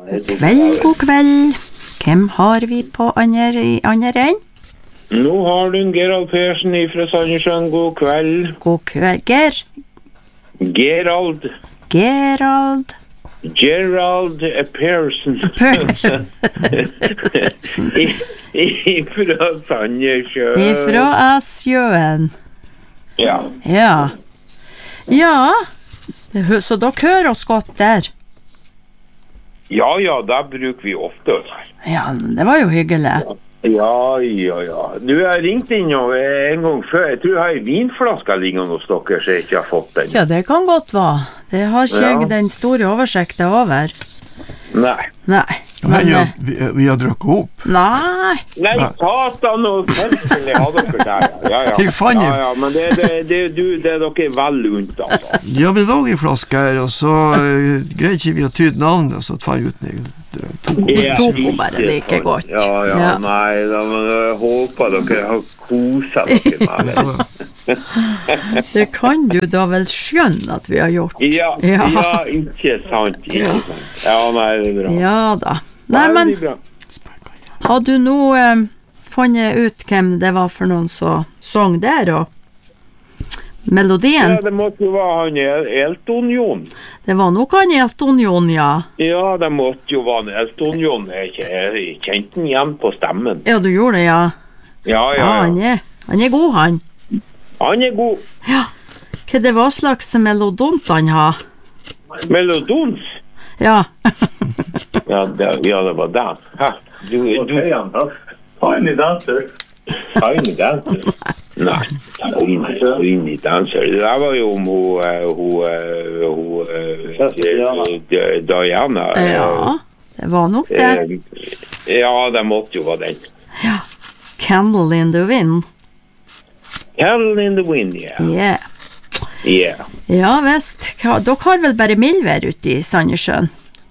God kveld. Hvem har vi på i andre enn? Nå har du en Gerald Persen fra Sandnessjøen. God kveld. God kveld, Gerald Persen. Fra Sandnessjøen. Fra Asjøen. Ja. Ja. Så dere hører oss godt der? Ja, da bruker vi ofte. Ja, det var jo hyggelig. Ja. Du har ringt inn en gang før. Jeg tror jeg har en vinflaske liggende hos dere, så jeg ikke har fått den. Ja, det kan godt være. Det har ikke jeg den store oversikten over. Nei. Men, vi har drukket opp. Nei, satan og selvfølgelig har dere der. Ja, men det er dere vel unnt, altså. Ja, vi lager en flaske her, og så greier ikke vi å tyde navnet, og så tar vi ut den. Vi tok jo bare like godt. Ja. Nei, men jeg håper dere har koset dere med det. Det kan du da vel skjønne at vi har gjort. Ja, ikke sant. Ja, nei, det er bra. Ja da. Nei, men har du nå funnet ut hvem det var for noen som sang der, og melodien? Ja, det måtte jo være han Elton John. Det var nok han Elton John, ja. Ja, det måtte jo være han Elton John. Jeg kjente den igjen på stemmen. Ja, du gjorde det, ja. Ja. Han er god, han. Han er god. Ja. Hva det var slags melodont han har? Melodons? Ja. Ja, det var det. Tiny Dancer. Tiny Dancer? Nei, Tiny Dancer. Det der var jo Diana. Ja, det var nok det. Ja, det måtte jo være den. Ja. Candle in the Wind. Candle in the Wind, ja. Ja, visst. Dere har vel bare mildvær ute i Sandnessjøen?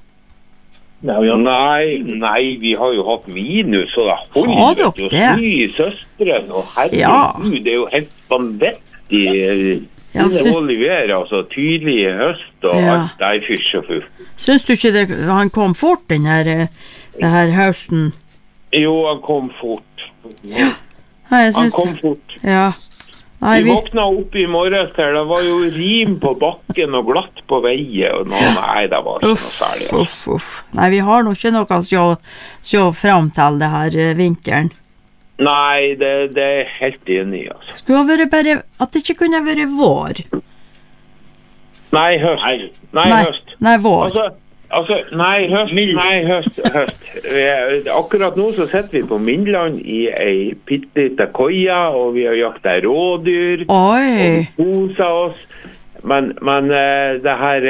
Nei, vi har jo hatt minus, så det holder jo sny i søsteren, og herregud, det er jo helt vanvittig dårlig vær, altså tydelig høst og alt der fyrst og full. Syns du ikke han kom fort, det her høsten? Jo, han kom fort. Han kom fort. Ja. Vi våkna opp i morges her, det var jo rim på bakken og glatt på veien, og nei, det var ikke noe særlig. Uff. Nei, vi har nok ikke noe å se frem til det her vinteren. Nei, det er jeg helt enig i, altså. Skulle ha vært bare at det ikke kunne være vår. Nei, høst. Nei, vår. Nei, høst. Akkurat nå så sitter vi på Mindland i ei pittelita koja, og vi har jaktet rådyr. Oi! Og koset oss. Men det her,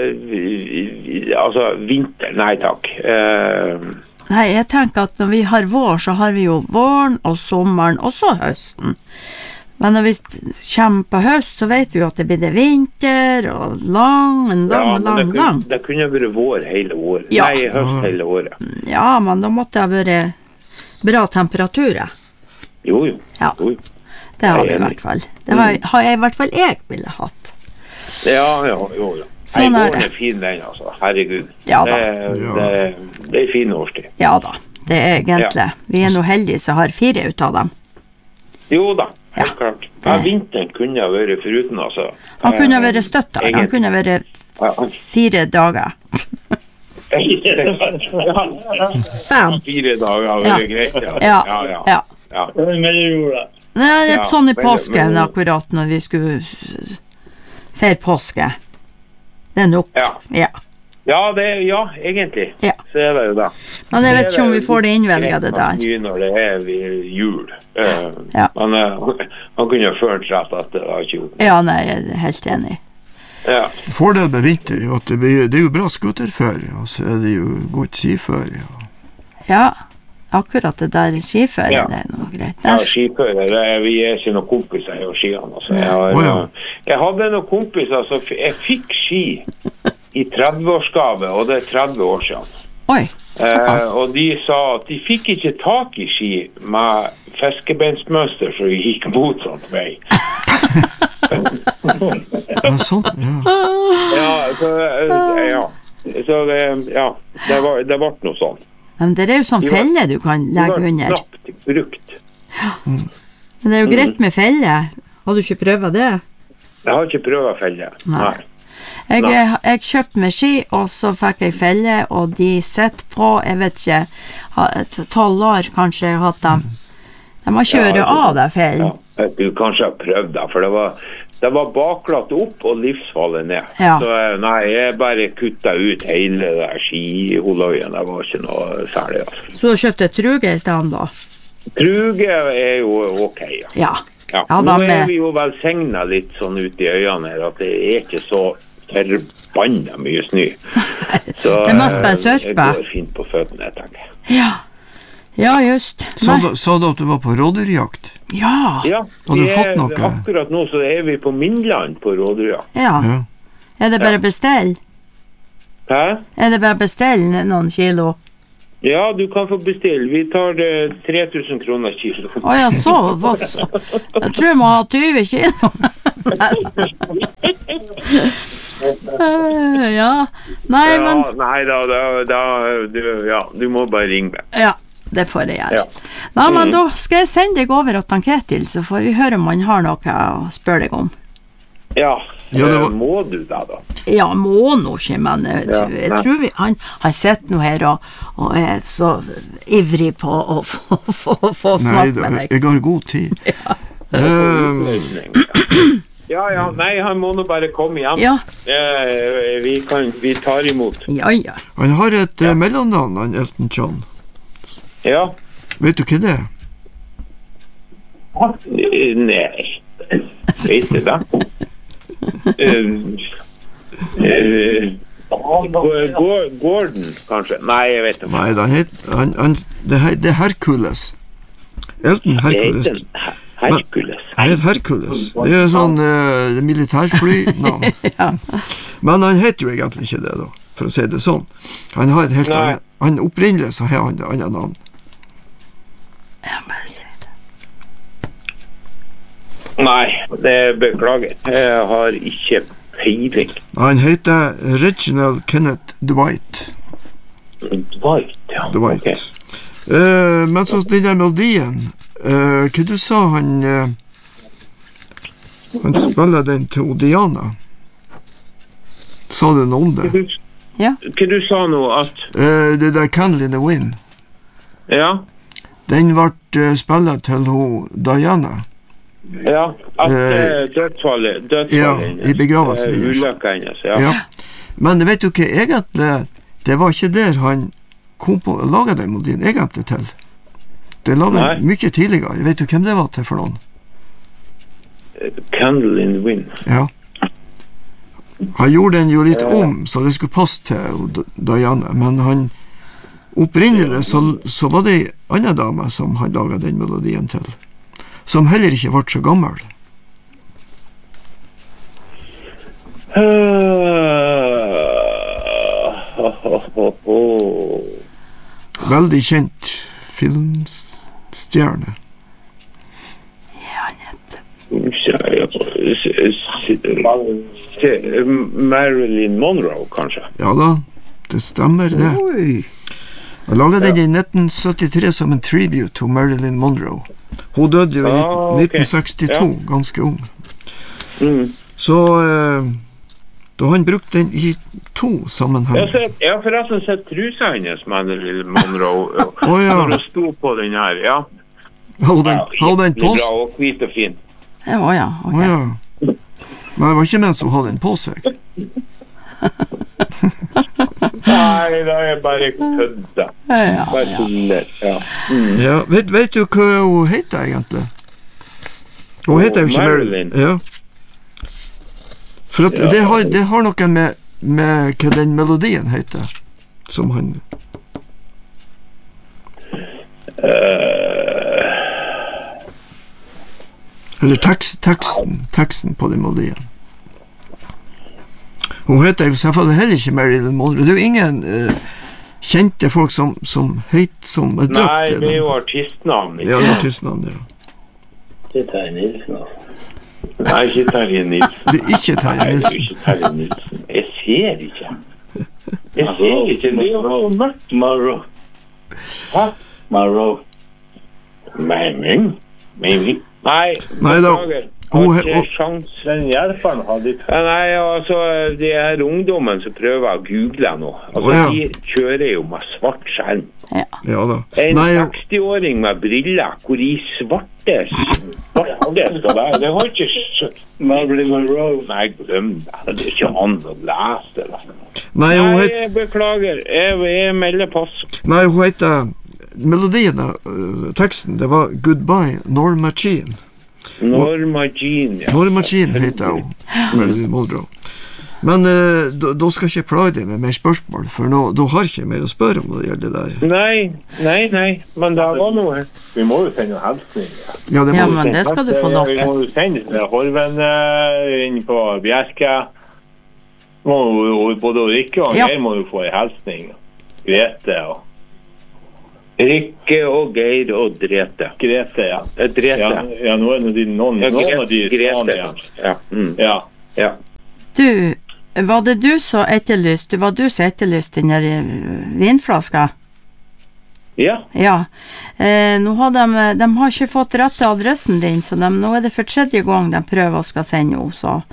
vinter, nei takk. Nei, jeg tenker at når vi har vår, så har vi jo våren og sommeren, og så høsten. Men når vi kommer på høst, så vet vi jo at det blir vinter, og lang. Det kunne vært vår hele året. Ja. Nei, høst hele året. Ja, men da måtte det ha vært bra temperaturer. Jo. Ja, det har vi i hvert fall. Det har jeg i hvert fall ville hatt. Ja. Sånn våren er fin den, altså. Herregud. Ja da. Det er fin årstid. Ja da, det er egentlig. Vi er nå heldige som har 4 ut av dem. Jo da. Helt klart. Vinteren kunne ha vært foruten, altså. Han kunne ha vært støtta. Han kunne ha vært 4 dager. 5. 4 dager har vært greit, ja. Nei, det er sånn i påsken akkurat når vi skulle feire påske. Det er nok. Ja, egentlig. Ja. Så er det jo da. Men jeg vet ikke om vi får det innvelget det der. Når det er jul. Han kunne ha ført rett at det var ikke jul. Ja, nei, jeg er helt enig. Ja. Fordel med vinter er at det er jo bra skuterføre, og så er det jo godt skiføre. Ja, akkurat det der skiføre, det er noe greit. Ja, skiføre, vi er ikke noen kompiser i skiene. Altså. Jeg hadde noen kompiser, så jeg fikk ski i 30-årsgave, og det er 30 år siden. Oi, såpass. Og de sa at de fikk ikke tak i ski med fiskebeinsmønster, så de gikk motsatt vei. Ja, sånn, ja. Ja, Så det ble noe sånn. Men det jo sånn felle du kan legge under. Det var knapt brukt. Men det jo greit med felle. Har du ikke prøvet det? Jeg har ikke prøvet felle. Nei. Jeg kjøpte med ski, og så fikk jeg felle, og de sitter på, jeg vet ikke, 12 år kanskje jeg har hatt dem. De har kjøret av det fellen. Ja, du kanskje har prøvd det, for det var baklatt opp og livsfallet ned. Ja. Så nei, jeg bare kuttet ut hele der skiholøyen, det var ikke noe særlig. Altså. Så du kjøpte truge i stedet da? Truge jo ok, ja. Ja, nå vi jo velsignet litt sånn ut i øynene her, at det ikke så forbannet mye snø. Så det mest bare sørpe. Det går fint på føttene, jeg tenker. Ja, just. Så du at du var på rådyrjakt? Ja. Har du fått noe? Akkurat nå så vi på Mindland på rådyrjakt. Ja. Det bare bestell? Hæ? Det bare bestell noen kilo? Ja, du kan få bestille. Vi tar 3000 kroner kilo. Åja, så. Jeg tror jeg må ha 20 kilo. Ja. Nei, men... Nei da, du må bare ringe meg. Ja, det får jeg gjøre. Nei, men da skal jeg sende deg over et enkät til, så får vi høre om man har noe å spørre deg om. Ja, må du da? Ja, må nå ikke, men jeg tror han sitter nå her og så ivrig på å få snakke med deg. Nei, jeg har god tid. Nei, han må nå bare komme igjen. Ja. Vi tar imot. Ja. Han har et mellomnavn, han Elton John. Ja. Vet du hva det er? Nei. Vet du det? Gordon, kanskje? Nei, jeg vet ikke. Nei, det er Hercules. Elton Hercules. Hercules. Hercules. Det er sånn militærfly-navn. Men han heter jo egentlig ikke det, da, for å si det sånn. Han har et helt annet. Han opprinnelig så har han det andre navn. Jeg bare sier det. Nei, det beklager. Jeg har ikke peiling. Han heter Reginald Kenneth Dwight. Dwight, ja. Dwight. Okay. Men så den der melodien, hva du sa han spiller den til Diana? Sa du noe om det? Ja. Hva du sa nå at... det der Candle in the Wind. Ja. Den ble spillet til Diana. Ja, at dødsfallet i begravelsen ulykka hennes, ja. Men vet du hva, egentlig det var ikke der han kom på å lage den melodien egentlig til. Det laget mye tidligere. Vet du hvem det var til for noen? Candle in the Wind. Ja. Han gjorde den jo litt om, så det skulle passe til Diana, men han opprinnelig så var det en annen dame som han laget den melodien til, som heller ikke ble så gammel. Veldig kjent filmstjerne. Ja, nett. Marilyn Monroe, kanskje? Ja da, det stemmer det. Jeg laget den i 1973 som en tribute til Marilyn Monroe. Hun døde jo i 1962, ganske ung. Så da han brukte den i 2 sammenheng. Jeg har forresten sett trusa hennes, Marilyn Monroe, når hun sto på den her, ja. Har den på seg? Bra og hvit og fin. Ja, ok. Men det var ikke mens hun hadde den på seg. Nei, da er jeg bare kødda. Bare tuller, ja. Vet du hva hun heter egentlig? Hun heter jo ikke Marilyn. Ja. For at det har noe med hva den melodien heter, som han... Eller teksten på den melodien. Hun heter jo selvfølgelig heller ikke Marilyn Monroe. Det er jo ingen kjente folk som heter, som døpt. Nei, det er jo artistnavn. Ja, artistnavn, ja. Det er Terje Nilsen, altså. Nei, ikke Terje Nilsen. Det er ikke Terje Nilsen. Ikke Terje Nilsen. Jeg ser ikke. Jeg ser ikke, det er jo mørkt. Marrow. Hæ? Marrow. Mening? Nei, da. Den hjelperen har ditt. Nei, altså, de her ungdommen som prøver å google nå, altså, de kjører jo med svart skjerm. Ja da. En 60-åring med briller, hvor i svarte skal være. Det har ikke Marilyn Monroe. Nei, glem det. Det er ikke han å lese det. Nei, jeg beklager. Jeg melder pass. Nei, hun heter melodien, teksten, det var Goodbye, Norma Jean. Norma Jean, ja. Norma Jean heter hun, Marilyn Monroe. Men da skal jeg ikke plage deg med mer spørsmål, for da har jeg ikke mer å spørre om det gjelder det der. Nei, men det var noe. Vi må jo sende noen hilsninger. Ja, men det skal du få lov til. Vi må jo sende Horven inn på Bjerke. Både Rikke og Geir må jo få en hilsning. Grete og... Rikke og Geir og Drete. Grete, ja. Drete. Ja, noen av de Grete. Ja. Du, var det du som etterlyste den der vinflaska? Ja. Nå har de har ikke fått rett til adressen din, så nå er det for 3. gang de prøver å skal sende henne,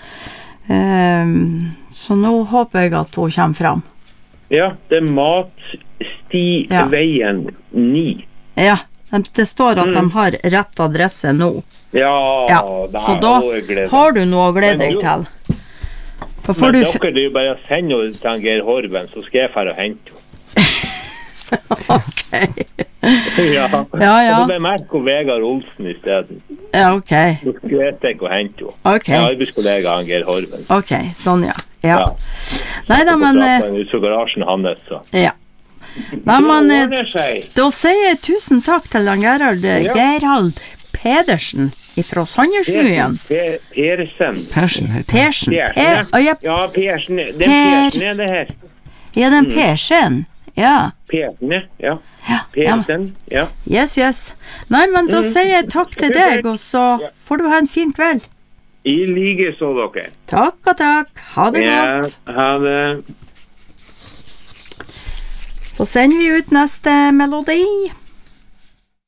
så nå håper jeg at hun kommer fram. Ja, det er Matstiveien 9. Ja, det står at de har rett adresse nå. Ja, så da har du noe å glede deg til. Men dere, det er jo bare å sende henne til Geir Horven, så skal jeg fære og hente henne. Ok. Ja. Og så blir merke Vegard Olsen I stedet. Ja, ok. Så vet jeg å hente henne. Ok. Jeg er arbeidskollega av Geir Horven. Ok, sånn ja. Neida, men... Ut fra garasjen hans, så. Ja. Nei, men da sier jeg tusen takk til Gerald Pedersen fra Sandersjøen. Persen heter Persen. Ja, Persen. Den Persen er det her. Ja, den Persen. Ja. Persen, ja. Persen, ja. Yes. Nei, men da sier jeg takk til deg, og så får du ha en fin kveld. I like så dere. Takk og takk. Ha det godt. Ha det. Så sender vi ut neste melodi.